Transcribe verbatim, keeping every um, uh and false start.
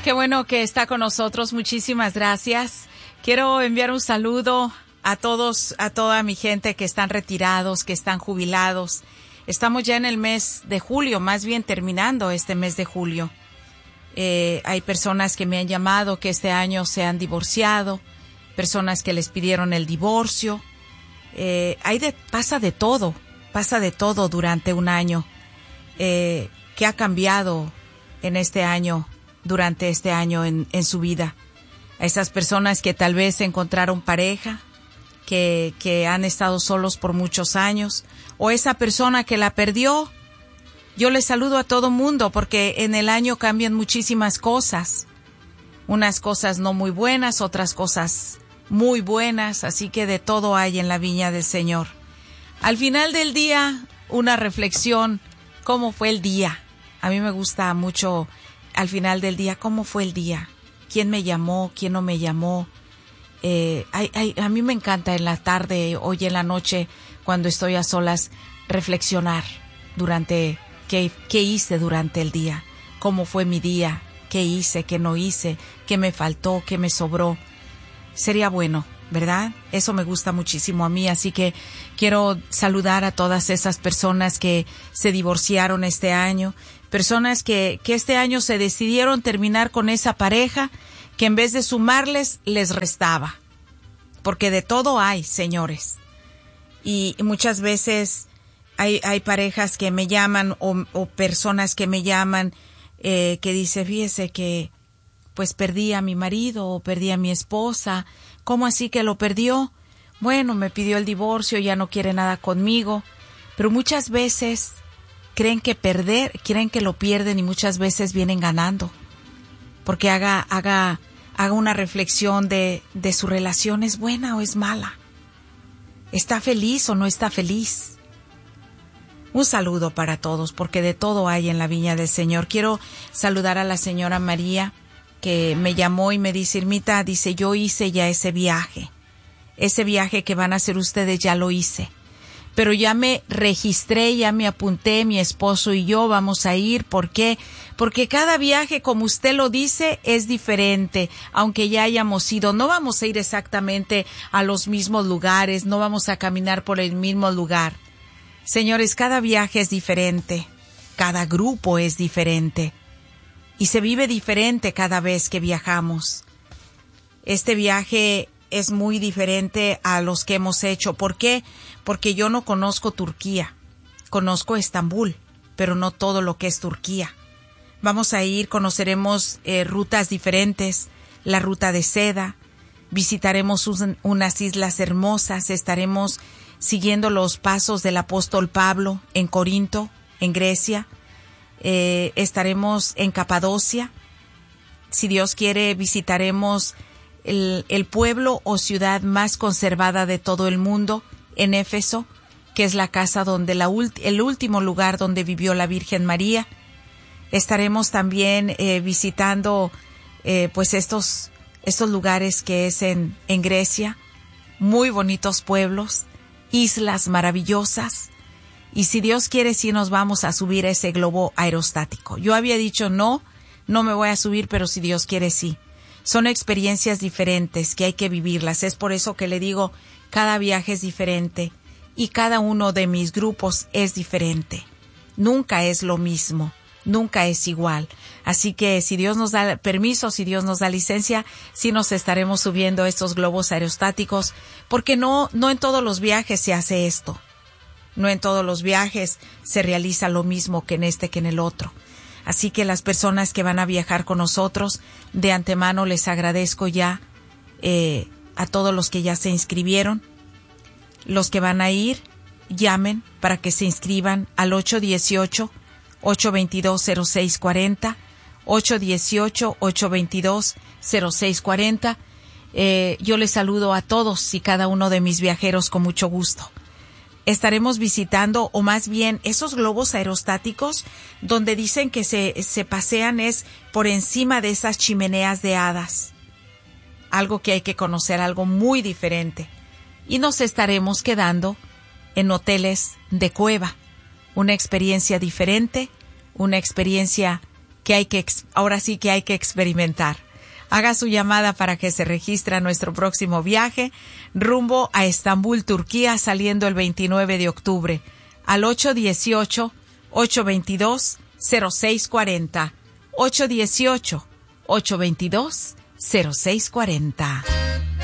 Qué bueno que está con nosotros. Muchísimas gracias. Quiero enviar un saludo a todos, a toda mi gente que están retirados, que están jubilados. Estamos ya en el mes de julio, más bien terminando este mes de julio. Eh, hay personas que me han llamado que este año se han divorciado, personas que les pidieron el divorcio. Eh, hay de, pasa de todo, pasa de todo durante un año. Eh, ¿Qué ha cambiado en este año, durante este año en, en su vida? A esas personas que tal vez encontraron pareja, que, que han estado solos por muchos años, o esa persona que la perdió. Yo les saludo a todo mundo porque en el año cambian muchísimas cosas. Unas cosas no muy buenas, otras cosas muy buenas, así que de todo hay en la viña del Señor. Al final del día, una reflexión, ¿cómo fue el día? A mí me gusta mucho al final del día, ¿cómo fue el día? ¿Quién me llamó? ¿Quién no me llamó? Eh, ay, ay, a mí me encanta en la tarde, hoy en la noche, cuando estoy a solas, reflexionar durante qué, qué hice durante el día, cómo fue mi día, qué hice, qué no hice, qué me faltó, qué me sobró. Sería bueno, ¿verdad? Eso me gusta muchísimo a mí, así que quiero saludar a todas esas personas que se divorciaron este año, personas que, que este año se decidieron terminar con esa pareja que en vez de sumarles, les restaba. Porque de todo hay, señores. Y muchas veces hay, hay parejas que me llaman o, o personas que me llaman eh, que dice, fíjese que pues perdí a mi marido o perdí a mi esposa. ¿Cómo así que lo perdió? Bueno, me pidió el divorcio, ya no quiere nada conmigo. Pero muchas veces creen que perder, creen que lo pierden y muchas veces vienen ganando. Porque haga, haga, haga una reflexión de, de su relación, ¿es buena o es mala? ¿Está feliz o no está feliz? Un saludo para todos, porque de todo hay en la viña del Señor. Quiero saludar a la señora María, que me llamó y me dice, Irmita, dice, yo hice ya ese viaje. Ese viaje que van a hacer ustedes ya lo hice. Pero ya me registré, ya me apunté, mi esposo y yo vamos a ir. ¿Por qué? Porque cada viaje, como usted lo dice, es diferente. Aunque ya hayamos ido, no vamos a ir exactamente a los mismos lugares, no vamos a caminar por el mismo lugar. Señores, cada viaje es diferente, cada grupo es diferente y se vive diferente cada vez que viajamos. Este viaje es muy diferente a los que hemos hecho. ¿Por qué? Porque yo no conozco Turquía, conozco Estambul, pero no todo lo que es Turquía. Vamos a ir, conoceremos eh, rutas diferentes, la ruta de seda, visitaremos un, unas islas hermosas, estaremos siguiendo los pasos del apóstol Pablo en Corinto, en Grecia, eh, estaremos en Capadocia. Si Dios quiere, visitaremos el, el pueblo o ciudad más conservada de todo el mundo, en Éfeso, que es la casa donde la ulti- el último lugar donde vivió la Virgen María. Estaremos también eh, visitando eh, pues estos estos lugares que es en, en Grecia, muy bonitos pueblos, islas maravillosas, y si Dios quiere sí nos vamos a subir a ese globo aerostático. Yo había dicho no, no me voy a subir, pero si Dios quiere sí. Son experiencias diferentes que hay que vivirlas, es por eso que le digo, cada viaje es diferente y cada uno de mis grupos es diferente. Nunca es lo mismo, nunca es igual. Así que si Dios nos da permiso, si Dios nos da licencia, sí nos estaremos subiendo a estos globos aerostáticos, porque no, no en todos los viajes se hace esto. No en todos los viajes se realiza lo mismo que en este que en el otro. Así que las personas que van a viajar con nosotros, de antemano les agradezco ya eh, a todos los que ya se inscribieron. Los que van a ir, llamen para que se inscriban al ocho uno ocho, ocho dos dos, cero seis cuatro cero, ocho uno ocho, ocho dos dos, cero seis cuatro cero. Eh, yo les saludo a todos y cada uno de mis viajeros con mucho gusto. Estaremos visitando, o más bien, esos globos aerostáticos donde dicen que se, se pasean es por encima de esas chimeneas de hadas. Algo que hay que conocer, algo muy diferente. Y nos estaremos quedando en hoteles de cueva. Una experiencia diferente, una experiencia que hay que, ahora sí que hay que experimentar. Haga su llamada para que se registre a nuestro próximo viaje rumbo a Estambul, Turquía, saliendo el veintinueve de octubre al ocho uno ocho, ocho dos dos, cero seis cuatro cero. ocho uno ocho, ocho dos dos, cero seis cuatro cero.